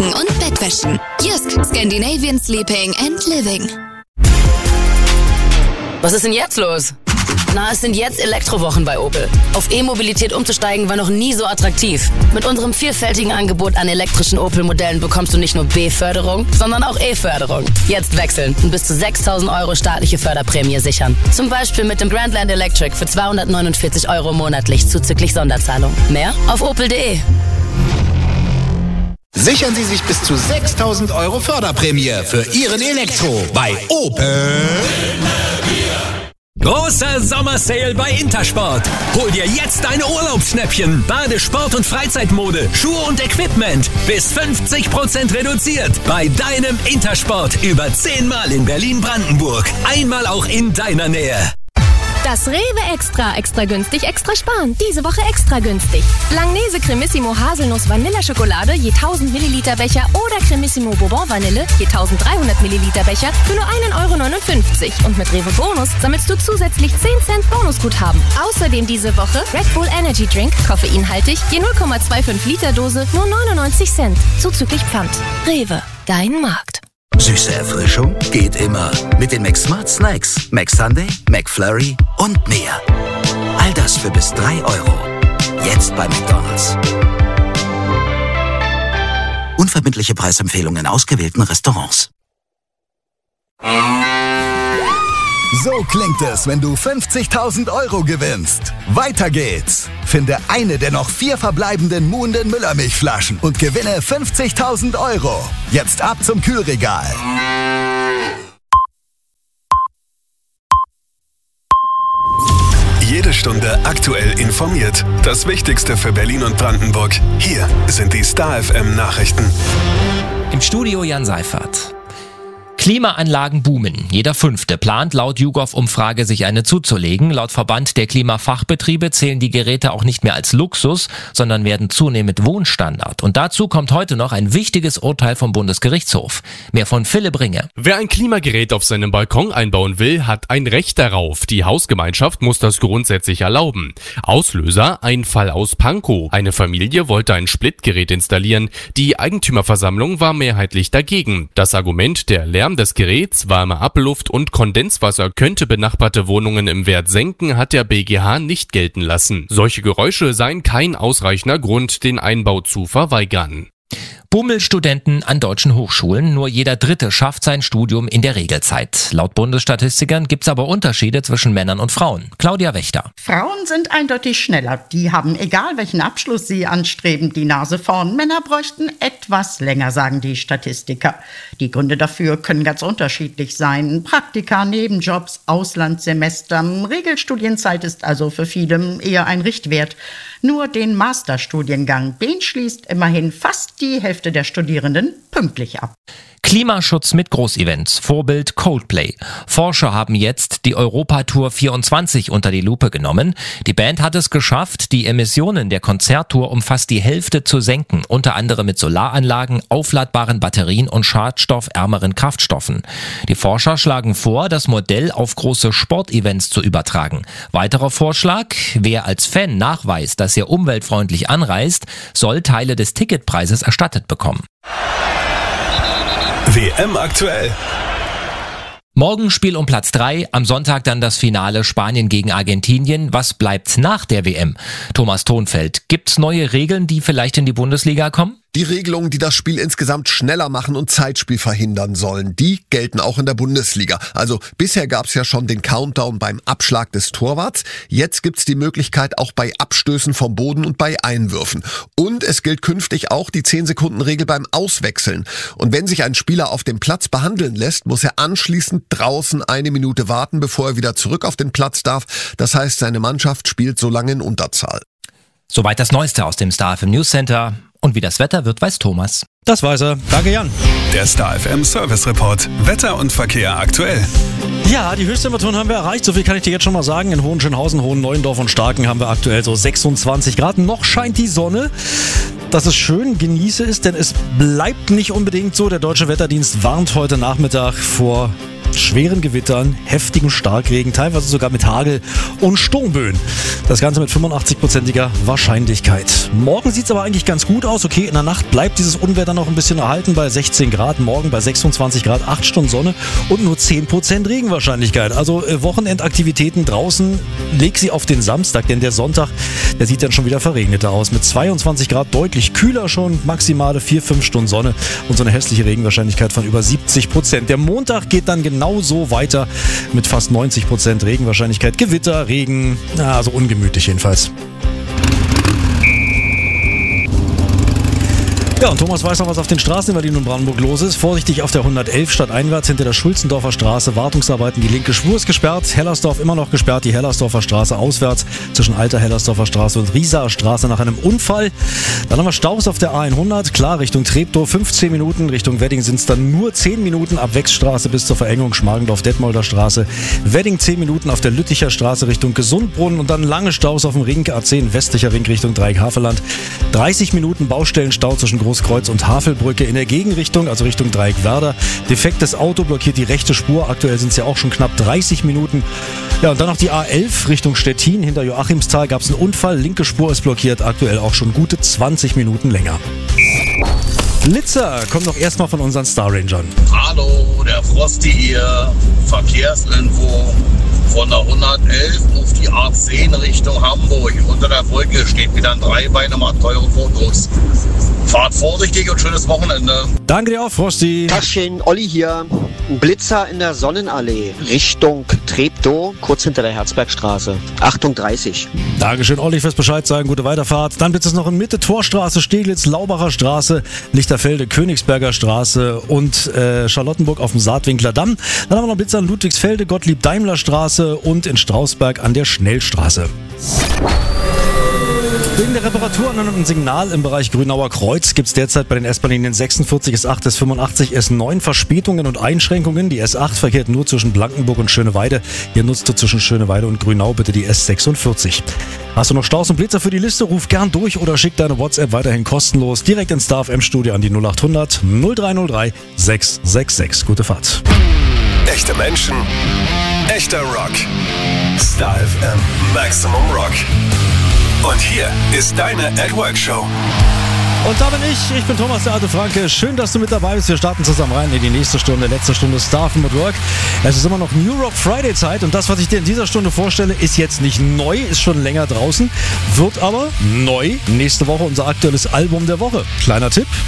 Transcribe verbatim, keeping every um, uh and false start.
Decken und Bettwäschen. Jysk, Scandinavian Sleeping and Living. Was ist denn jetzt los? Na, es sind jetzt Elektrowochen bei Opel. Auf E-Mobilität umzusteigen war noch nie so attraktiv. Mit unserem vielfältigen Angebot an elektrischen Opel-Modellen bekommst du nicht nur B-Förderung, sondern auch E-Förderung. Jetzt wechseln und bis zu sechstausend Euro staatliche Förderprämie sichern. Zum Beispiel mit dem Grandland Electric für zweihundertneunundvierzig Euro monatlich zuzüglich Sonderzahlung. Mehr auf opel punkt de. Sichern Sie sich bis zu sechstausend Euro Förderprämie für Ihren Elektro bei Opel. Großer Sommersale bei Intersport. Hol dir jetzt deine Urlaubsschnäppchen. Bade-, Sport- und Freizeitmode, Schuhe und Equipment. Bis fünfzig Prozent reduziert. Bei deinem Intersport. Über zehnmal in Berlin-Brandenburg. Einmal auch in deiner Nähe. Das Rewe Extra, extra günstig, extra sparen. Diese Woche extra günstig. Langnese Cremissimo Haselnuss Vanilleschokolade je tausend Milliliter Becher oder Cremissimo Bourbon Vanille je tausenddreihundert Milliliter Becher für nur ein Euro neunundfünfzig. Und mit Rewe Bonus sammelst du zusätzlich zehn Cent Bonusguthaben. Außerdem diese Woche Red Bull Energy Drink, koffeinhaltig, je null Komma fünfundzwanzig Liter Dose, nur neunundneunzig Cent. Zuzüglich Pfand. Rewe, dein Markt. Süße Erfrischung geht immer. Mit den McSmart Snacks, McSunday, McFlurry und mehr. All das für bis drei Euro. Jetzt bei McDonald's. Unverbindliche Preisempfehlungen in ausgewählten Restaurants. So klingt es, wenn du fünfzigtausend Euro gewinnst. Weiter geht's. Finde eine der noch vier verbleibenden Muhnden Müllermilchflaschen und gewinne fünfzigtausend Euro. Jetzt ab zum Kühlregal. Jede Stunde aktuell informiert. Das Wichtigste für Berlin und Brandenburg. Hier sind die Star F M Nachrichten. Im Studio Jan Seifert. Klimaanlagen boomen. Jeder Fünfte plant laut YouGov-Umfrage sich eine zuzulegen. Laut Verband der Klimafachbetriebe zählen die Geräte auch nicht mehr als Luxus, sondern werden zunehmend Wohnstandard. Und dazu kommt heute noch ein wichtiges Urteil vom Bundesgerichtshof. Mehr von Philipp Ringe. Wer ein Klimagerät auf seinem Balkon einbauen will, hat ein Recht darauf. Die Hausgemeinschaft muss das grundsätzlich erlauben. Auslöser: ein Fall aus Pankow. Eine Familie wollte ein Splitgerät installieren. Die Eigentümerversammlung war mehrheitlich dagegen. Das Argument, der Lärm des Geräts, warme Abluft und Kondenswasser könnte benachbarte Wohnungen im Wert senken, hat der B G H nicht gelten lassen. Solche Geräusche seien kein ausreichender Grund, den Einbau zu verweigern. Bummelstudenten an deutschen Hochschulen. Nur jeder Dritte schafft sein Studium in der Regelzeit. Laut Bundesstatistikern gibt es aber Unterschiede zwischen Männern und Frauen. Claudia Wächter. Frauen sind eindeutig schneller. Die haben, egal welchen Abschluss sie anstreben, die Nase vorn. Männer bräuchten etwas länger, sagen die Statistiker. Die Gründe dafür können ganz unterschiedlich sein. Praktika, Nebenjobs, Auslandssemester. Regelstudienzeit ist also für viele eher ein Richtwert. Nur den Masterstudiengang, den schließt immerhin fast die Hälfte der Studierenden pünktlich ab. Klimaschutz mit Großevents. Vorbild Coldplay. Forscher haben jetzt die Europatour vierundzwanzig unter die Lupe genommen. Die Band hat es geschafft, die Emissionen der Konzerttour um fast die Hälfte zu senken. Unter anderem mit Solaranlagen, aufladbaren Batterien und schadstoffärmeren Kraftstoffen. Die Forscher schlagen vor, das Modell auf große Sportevents zu übertragen. Weiterer Vorschlag: Wer als Fan nachweist, dass er umweltfreundlich anreist, soll Teile des Ticketpreises erstattet bekommen. W M aktuell. Morgen Spiel um Platz drei, am Sonntag dann das Finale Spanien gegen Argentinien. Was bleibt nach der W M? Thomas Thonfeld, gibt's neue Regeln, die vielleicht in die Bundesliga kommen? Die Regelungen, die das Spiel insgesamt schneller machen und Zeitspiel verhindern sollen, die gelten auch in der Bundesliga. Also bisher gab es ja schon den Countdown beim Abschlag des Torwarts. Jetzt gibt's die Möglichkeit auch bei Abstößen vom Boden und bei Einwürfen. Und es gilt künftig auch die zehn-Sekunden-Regel beim Auswechseln. Und wenn sich ein Spieler auf dem Platz behandeln lässt, muss er anschließend draußen eine Minute warten, bevor er wieder zurück auf den Platz darf. Das heißt, seine Mannschaft spielt so lange in Unterzahl. Soweit das Neueste aus dem Star F M News Center. Und wie das Wetter wird, weiß Thomas. Das weiß er. Danke, Jan. Der Star F M Service Report. Wetter und Verkehr aktuell. Ja, die Höchsttemperaturen haben wir erreicht. So viel kann ich dir jetzt schon mal sagen. In Hohenschönhausen, Hohenneuendorf und Starken haben wir aktuell so sechsundzwanzig Grad. Noch scheint die Sonne. Das ist schön, genieße es, denn es bleibt nicht unbedingt so. Der Deutsche Wetterdienst warnt heute Nachmittag vor schweren Gewittern, heftigen Starkregen, teilweise sogar mit Hagel und Sturmböen. Das Ganze mit fünfundachtzig-prozentiger Wahrscheinlichkeit. Morgen sieht es aber eigentlich ganz gut aus. Okay, in der Nacht bleibt dieses Unwetter noch ein bisschen erhalten bei sechzehn Grad. Morgen bei sechsundzwanzig Grad, acht Stunden Sonne und nur zehn Prozent Regenwahrscheinlichkeit. Also äh, Wochenendaktivitäten draußen, leg sie auf den Samstag, denn der Sonntag, der sieht dann schon wieder verregneter aus. Mit zweiundzwanzig Grad deutlich kühler schon, maximale vier, fünf Stunden Sonne und so eine hässliche Regenwahrscheinlichkeit von über siebzig Prozent. Der Montag geht dann genauso weiter mit fast neunzig Prozent Regenwahrscheinlichkeit. Gewitter, Regen, na, also ungemütlich jedenfalls. Ja, und Thomas weiß noch, was auf den Straßen in Berlin und Brandenburg los ist. Vorsichtig auf der hundertelf stadteinwärts hinter der Schulzendorfer Straße. Wartungsarbeiten, die linke Spur ist gesperrt. Hellersdorf immer noch gesperrt. Die Hellersdorfer Straße auswärts zwischen Alter Hellersdorfer Straße und Riesaer Straße nach einem Unfall. Dann haben wir Staus auf der A hundert. Klar, Richtung Treptow fünfzehn Minuten. Richtung Wedding sind es dann nur zehn Minuten ab Wechsstraße bis zur Verengung Schmargendorf-Detmolder Straße. Wedding zehn Minuten auf der Lütticher Straße Richtung Gesundbrunnen. Und dann lange Staus auf dem Ring A zehn westlicher Ring Richtung Dreieck-Havelland. dreißig Minuten Baustellenstau zwischen Großkreuz und Havelbrücke in der Gegenrichtung, also Richtung Dreieck-Werder. Defektes Auto blockiert die rechte Spur. Aktuell sind es ja auch schon knapp dreißig Minuten. Ja, und dann noch die A elf Richtung Stettin. Hinter Joachimsthal gab es einen Unfall. Linke Spur ist blockiert. Aktuell auch schon gute zwanzig Minuten länger. Blitzer kommt doch erstmal von unseren Star Rangern. Hallo, der Frosty hier. Verkehrsinfo von der hundertelf auf die A zehn Richtung Hamburg. Unter der Brücke steht wieder ein Dreibeiner, macht teure Fotos. Fahrt vorsichtig und schönes Wochenende. Danke dir auch, Frosty. Taschen, Olli hier. Ein Blitzer in der Sonnenallee Richtung Treptow, kurz hinter der Herzbergstraße. Achtung dreißig. Dankeschön, Olli, fürs Bescheid sagen. Gute Weiterfahrt. Dann wird es noch in Mitte Torstraße, Steglitz, Laubacher Straße, Lichterfelde, Königsberger Straße und äh, Charlottenburg auf dem Saatwinkler Damm. Dann haben wir noch Blitzer in Ludwigsfelde, Gottlieb-Daimler Straße und in Strausberg an der Schnellstraße. Wegen der Reparaturen an einem Signal im Bereich Grünauer Kreuz gibt es derzeit bei den S-Bahn-Linien sechsundvierzig S acht, S fünfundachtzig, S neun Verspätungen und Einschränkungen. Die S acht verkehrt nur zwischen Blankenburg und Schöneweide. Hier nutzt du zwischen Schöneweide und Grünau bitte die S sechsundvierzig. Hast du noch Staus und Blitzer für die Liste? Ruf gern durch oder schick deine WhatsApp weiterhin kostenlos direkt ins Star F M-Studio an die null acht hundert null drei null drei sechs sechs sechs. Gute Fahrt. Echte Menschen, echter Rock. Star F M Maximum Rock. Und hier ist deine At Work Show. Und da bin ich, ich bin Thomas, der alte Franke. Schön, dass du mit dabei bist. Wir starten zusammen rein in die nächste Stunde, letzte Stunde Star F M at Work. Es ist immer noch New Rock Friday Zeit und das, was ich dir in dieser Stunde vorstelle, ist jetzt nicht neu, ist schon länger draußen, wird aber neu nächste Woche unser aktuelles Album der Woche. Kleiner Tipp.